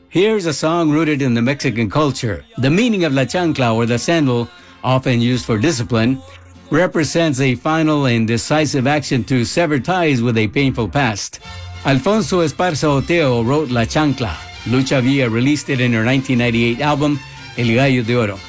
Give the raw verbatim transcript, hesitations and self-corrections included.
Here's a song rooted in the Mexican culture. The meaning of la chancla, or the sandal, often used for discipline, represents a final and decisive action to sever ties with a painful past. Alfonso Esparza Oteo wrote La Chancla. Lucha Villa released it in her nineteen ninety-eight album, El Gallo de Oro.